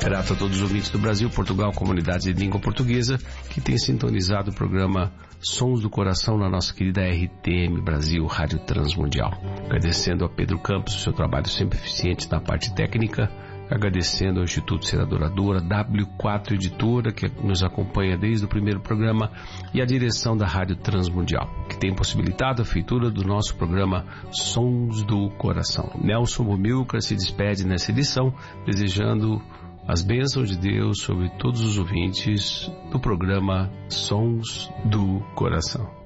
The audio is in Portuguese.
Grato a todos os ouvintes do Brasil, Portugal, comunidades de língua portuguesa que têm sintonizado o programa Sons do Coração na nossa querida RTM Brasil, Rádio Transmundial. Agradecendo a Pedro Campos o seu trabalho sempre eficiente na parte técnica, agradecendo ao Instituto Ser Adoradora, W4 Editora, que nos acompanha desde o primeiro programa, e a direção da Rádio Transmundial, que tem possibilitado a feitura do nosso programa Sons do Coração. Nelson Bomilcar se despede nessa edição, desejando as bênçãos de Deus sobre todos os ouvintes do programa Sons do Coração.